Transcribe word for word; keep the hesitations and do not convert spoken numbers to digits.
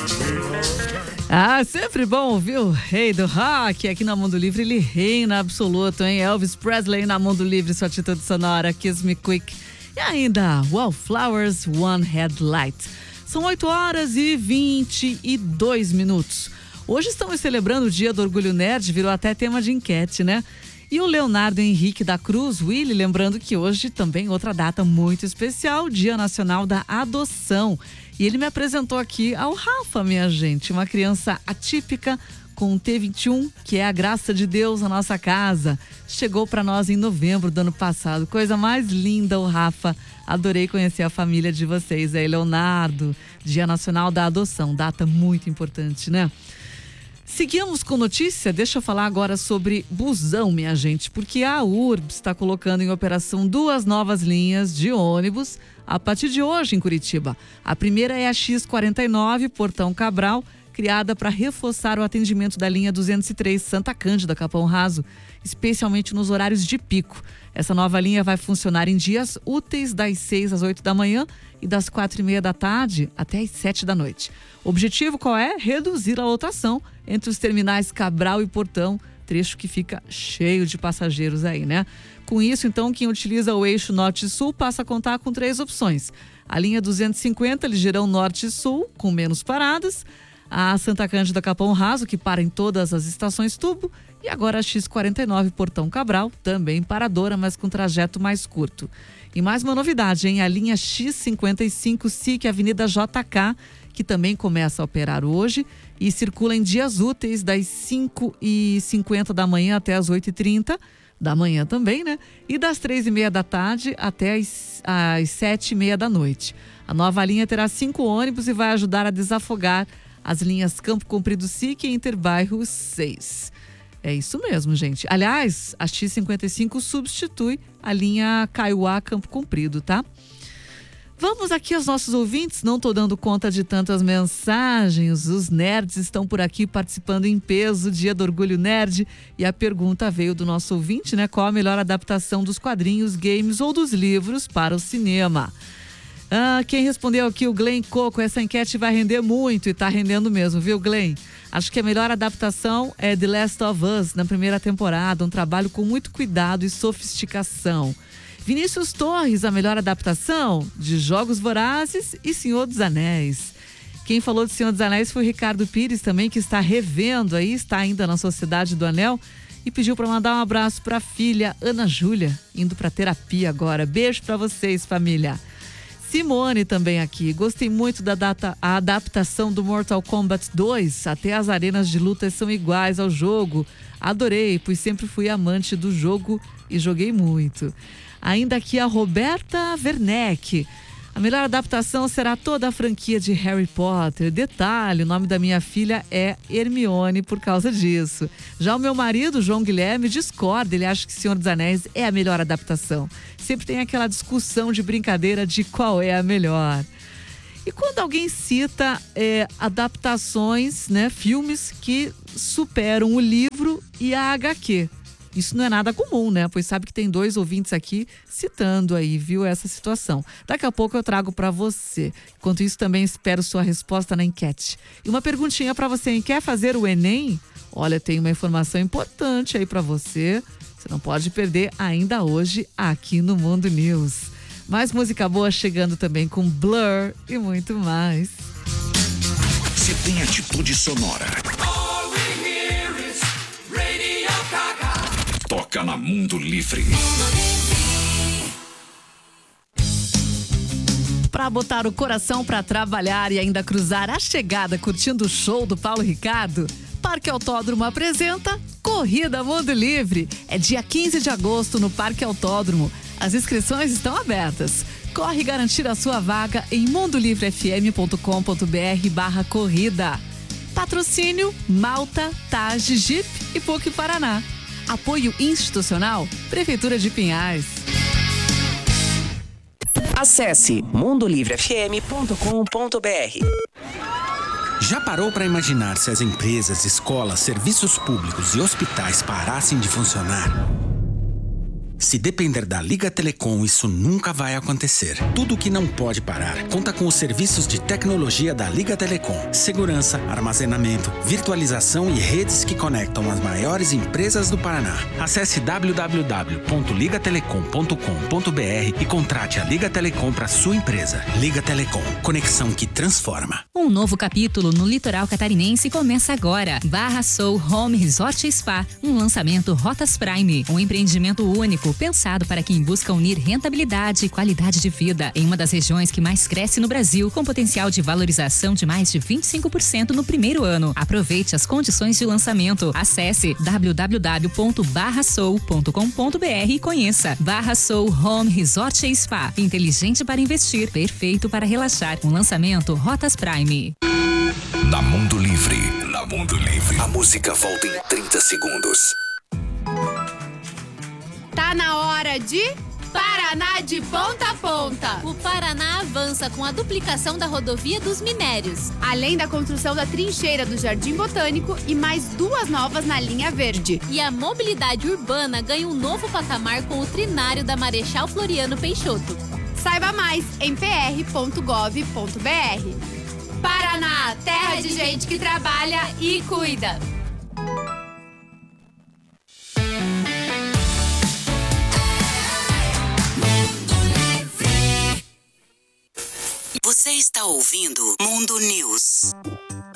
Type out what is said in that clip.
Ah, sempre bom ouvir o rei do rock aqui na Mundo Livre. Ele reina absoluto, hein? Elvis Presley na Mundo Livre, sua atitude sonora, Kiss Me Quick. E ainda, Wallflowers, One Headlight. São oito horas e vinte e dois minutos. Hoje estamos celebrando o Dia do Orgulho Nerd, virou até tema de enquete, né? E o Leonardo Henrique da Cruz, Willy, lembrando que hoje também outra data muito especial, Dia Nacional da Adoção. E ele me apresentou aqui ao Rafa, minha gente, uma criança atípica com T vinte e um, que é a graça de Deus na nossa casa. Chegou para nós em novembro do ano passado. Coisa mais linda, o Rafa. Adorei conhecer a família de vocês aí, Leonardo. Dia Nacional da Adoção, data muito importante, né? Seguimos com notícia, deixa eu falar agora sobre busão, minha gente, porque a U R B está colocando em operação duas novas linhas de ônibus a partir de hoje em Curitiba. A primeira é a X quarenta e nove, Portão Cabral, criada para reforçar o atendimento da linha duzentos e três Santa Cândida, Capão Raso, especialmente nos horários de pico. Essa nova linha vai funcionar em dias úteis das seis às oito da manhã e das quatro e meia da tarde até às sete da noite. O objetivo qual é? Reduzir a lotação entre os terminais Cabral e Portão, trecho que fica cheio de passageiros aí, né? Com isso, então, quem utiliza o eixo norte-sul passa a contar com três opções. A linha duzentos e cinquenta, ligeirão norte-sul, com menos paradas. A Santa Cândida Capão Raso, que para em todas as estações tubo. E agora a X quarenta e nove Portão Cabral, também paradora, mas com trajeto mais curto. E mais uma novidade, hein? A linha X cinquenta e cinco S I C Avenida J K, que também começa a operar hoje e circula em dias úteis das cinco e cinquenta da manhã até as oito e trinta da manhã também, né? E das três e meia da tarde até as, as sete e meia da noite. A nova linha terá cinco ônibus e vai ajudar a desafogar as linhas Campo Comprido S I C e Interbairro seis. É isso mesmo, gente. Aliás, a X cinquenta e cinco substitui a linha Caiuá Campo Comprido, tá? Vamos aqui aos nossos ouvintes, não estou dando conta de tantas mensagens, os nerds estão por aqui participando em peso, Dia do Orgulho Nerd, e a pergunta veio do nosso ouvinte, né? Qual a melhor adaptação dos quadrinhos, games ou dos livros para o cinema? Ah, quem respondeu aqui, o Glenn Coco, essa enquete vai render muito e tá rendendo mesmo, viu, Glenn? Acho que a melhor adaptação é The Last of Us, na primeira temporada, um trabalho com muito cuidado e sofisticação. Vinícius Torres, a melhor adaptação de Jogos Vorazes e Senhor dos Anéis. Quem falou de Senhor dos Anéis foi o Ricardo Pires também, que está revendo aí, está ainda na Sociedade do Anel e pediu para mandar um abraço para a filha Ana Júlia, indo para terapia agora. Beijo para vocês, família. Simone também aqui. Gostei muito da data, a adaptação do Mortal Kombat dois. Até as arenas de luta são iguais ao jogo. Adorei, pois sempre fui amante do jogo e joguei muito. Ainda aqui a Roberta Werneck. A melhor adaptação será toda a franquia de Harry Potter. Detalhe, o nome da minha filha é Hermione por causa disso. Já o meu marido, João Guilherme, discorda. Ele acha que Senhor dos Anéis é a melhor adaptação. Sempre tem aquela discussão de brincadeira de qual é a melhor. E quando alguém cita é, adaptações, né, filmes que superam o livro e a H Q. Isso não é nada comum, né? Pois sabe que tem dois ouvintes aqui citando aí, viu, essa situação. Daqui a pouco eu trago para você. Enquanto isso, também espero sua resposta na enquete. E uma perguntinha para você, hein? Quer fazer o Enem? Olha, tem uma informação importante aí para você. Você não pode perder ainda hoje aqui no Mundo News. Mais música boa chegando também com Blur e muito mais. Você tem atitude sonora. Toca na Mundo Livre. Para botar o coração para trabalhar e ainda cruzar a chegada curtindo o show do Paulo Ricardo, Parque Autódromo apresenta Corrida Mundo Livre. É dia quinze de agosto no Parque Autódromo. As inscrições estão abertas. Corre garantir a sua vaga em mundolivrefm.com.br barra corrida. Patrocínio Malta, Tage, Jeep e P U C Paraná. Apoio institucional, Prefeitura de Pinhais. Acesse mundo livre f m ponto com ponto b r. Já parou para imaginar se as empresas, escolas, serviços públicos e hospitais parassem de funcionar? Se depender da Liga Telecom, isso nunca vai acontecer. Tudo que não pode parar conta com os serviços de tecnologia da Liga Telecom. Segurança, armazenamento, virtualização e redes que conectam as maiores empresas do Paraná. Acesse w w w ponto liga telecom ponto com ponto b r e contrate a Liga Telecom para sua empresa. Liga Telecom, conexão que transforma. Um novo capítulo no litoral catarinense começa agora. Barra Soul Home Resort e Spa, um lançamento Rotas Prime, um empreendimento único pensado para quem busca unir rentabilidade e qualidade de vida em uma das regiões que mais cresce no Brasil, com potencial de valorização de mais de vinte e cinco por cento no primeiro ano. Aproveite as condições de lançamento. Acesse w w w ponto barra soul ponto com ponto b r e conheça. Barra Soul Home Resort e Spa, inteligente para investir, perfeito para relaxar. Um lançamento Rotas Prime. Na Mundo Livre. Na Mundo Livre. A música volta em trinta segundos. Tá na hora de Paraná de ponta a ponta. O Paraná avança com a duplicação da rodovia dos Minérios, além da construção da trincheira do Jardim Botânico e mais duas novas na linha verde. E a mobilidade urbana ganha um novo patamar com o trinário da Marechal Floriano Peixoto. Saiba mais em p r ponto gov ponto b r. Paraná, terra de gente que trabalha e cuida. Você está ouvindo Mundo News.